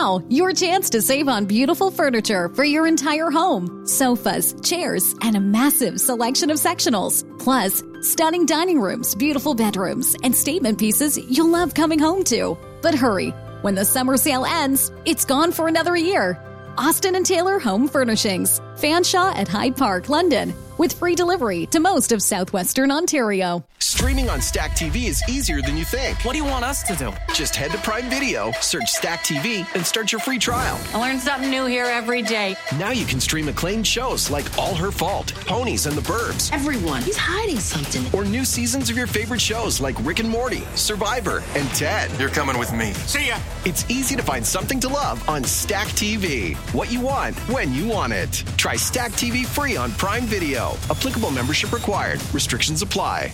now, your chance to save on beautiful furniture for your entire home. Sofas, chairs, and a massive selection of sectionals. Plus, stunning dining rooms, beautiful bedrooms, and statement pieces you'll love coming home to. But hurry, when the summer sale ends, it's gone for another year. Austin & Taylor Home Furnishings. Fanshawe at Hyde Park, London. With free delivery to most of southwestern Ontario. Streaming on Stack TV is easier than you think. What do you want us to do? Just head to Prime Video, search Stack TV, and start your free trial. I learn something new here every day. Now you can stream acclaimed shows like All Her Fault, Ponies, and The Burbs. Everyone, he's hiding something. Or new seasons of your favorite shows like Rick and Morty, Survivor, and Ted. You're coming with me. See ya. It's easy to find something to love on Stack TV. What you want, when you want it. Try Stack TV free on Prime Video. Applicable membership required. Restrictions apply.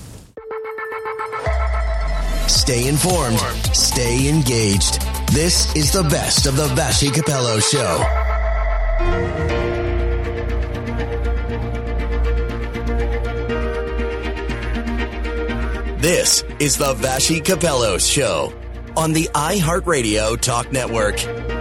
Stay informed. Stay engaged. This is the best of the Vassy Capello Show. This is the Vassy Capello Show on the iHeartRadio Talk Network.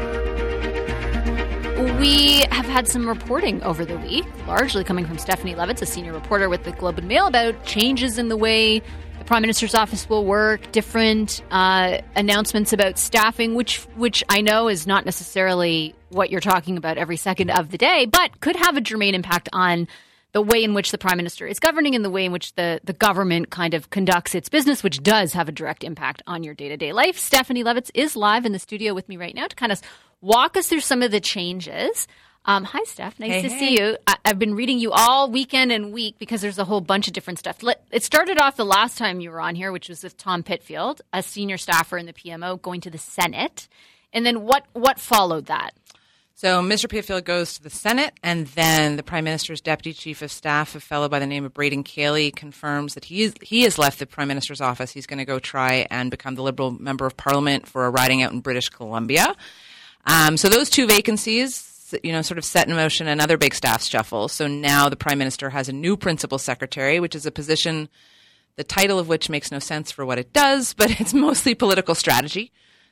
We have had some reporting over the week, largely coming from Stephanie Levitz, a senior reporter with the Globe and Mail, about changes in the way the Prime Minister's office will work, different announcements about staffing, which I know is not necessarily what you're talking about every second of the day, but could have a germane impact on the way in which the Prime Minister is governing and the way in which the government kind of conducts its business, which does have a direct impact on your day-to-day life. Stephanie Levitz is live in the studio with me right now to kind of walk us through some of the changes. Hi, Steph. Nice to see you. I've been reading you all weekend and week because there's a whole bunch of different stuff. It started off the last time you were on here, which was with Tom Pitfield, a senior staffer in the PMO, going to the Senate. And then what followed that? So Mr. Pitfield goes to the Senate, and then the Prime Minister's Deputy Chief of Staff, a fellow by the name of Braden Cayley, confirms that he has left the Prime Minister's office. He's going to go try and become the Liberal Member of Parliament for a riding out in British Columbia. So those two vacancies, sort of set in motion another big staff shuffle. So now the Prime Minister has a new Principal Secretary, which is a position, the title of which makes no sense for what it does, but it's mostly political strategy.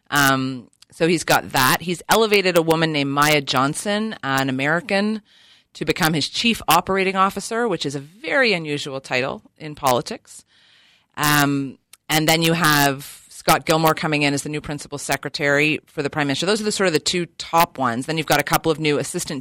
So he's got that. He's elevated a woman named Maya Johnson, an American, to become his Chief Operating Officer, which is a very unusual title in politics. And then you have Scott Gilmore coming in as the new Principal Secretary for the Prime Minister. Those are the two top ones. Then you've got a couple of new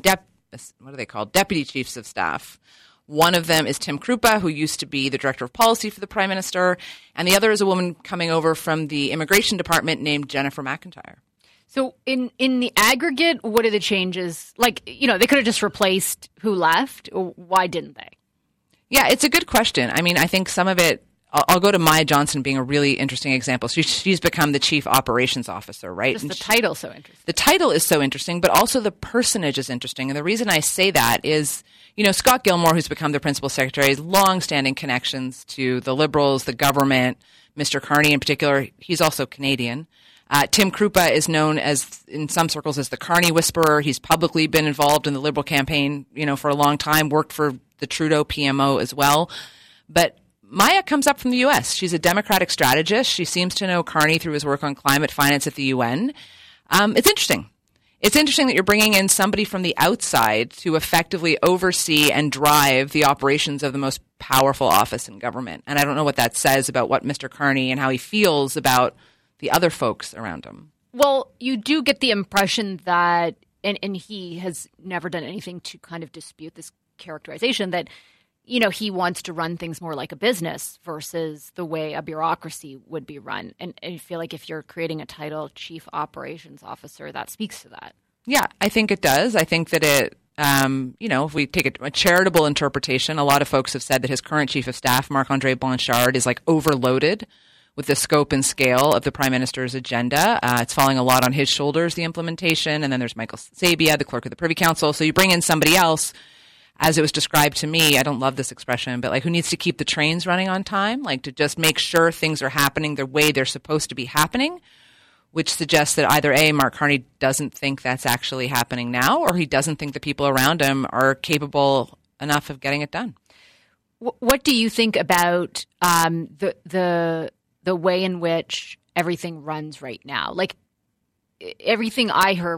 Deputy Chiefs of Staff. One of them is Tim Krupa, who used to be the Director of Policy for the Prime Minister. And the other is a woman coming over from the Immigration Department named Jennifer McIntyre. So in the aggregate, what are the changes? They could have just replaced who left. Why didn't they? Yeah, it's a good question. I mean, I think some of it, I'll go to Maya Johnson being a really interesting example. She's become the Chief Operations Officer, right? Just the title's so interesting. The title is so interesting, but also the personage is interesting. And the reason I say that is, Scott Gilmore, who's become the Principal Secretary, has long-standing connections to the Liberals, the government, Mr. Carney in particular. He's also Canadian. Tim Krupa is known as, in some circles, as the Carney Whisperer. He's publicly been involved in the Liberal campaign, for a long time, worked for the Trudeau PMO as well. But Maya comes up from the U.S. She's a Democratic strategist. She seems to know Carney through his work on climate finance at the UN. It's interesting. It's interesting that you're bringing in somebody from the outside to effectively oversee and drive the operations of the most powerful office in government. And I don't know what that says about what Mr. Carney and how he feels about the other folks around him. Well, you do get the impression that, and he has never done anything to kind of dispute this characterization, that, he wants to run things more like a business versus the way a bureaucracy would be run. And I feel like if you're creating a title, Chief Operations Officer, that speaks to that. Yeah, I think it does. I think that it, if we take a charitable interpretation, a lot of folks have said that his current Chief of Staff, Marc-Andre Blanchard, is overloaded with the scope and scale of the Prime Minister's agenda. It's falling a lot on his shoulders, the implementation. And then there's Michael Sabia, the clerk of the Privy Council. So you bring in somebody else, as it was described to me, I don't love this expression, but who needs to keep the trains running on time, to just make sure things are happening the way they're supposed to be happening, which suggests that either A, Mark Carney doesn't think that's actually happening now, or he doesn't think the people around him are capable enough of getting it done. What do you think about the way in which everything runs right now? Everything I heard